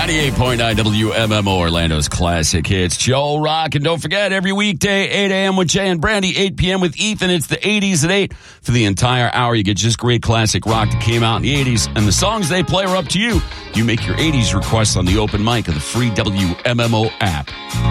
98.9 WMMO, Orlando's classic hits. Joe Rock. And don't forget, every weekday, 8 a.m. with Jay and Brandy, 8 p.m. with Ethan. It's the 80s at 8. For the entire hour, you get just great classic rock that came out in the 80s. And the songs they play are up to you. You make your 80s requests on the open mic of the free WMMO app.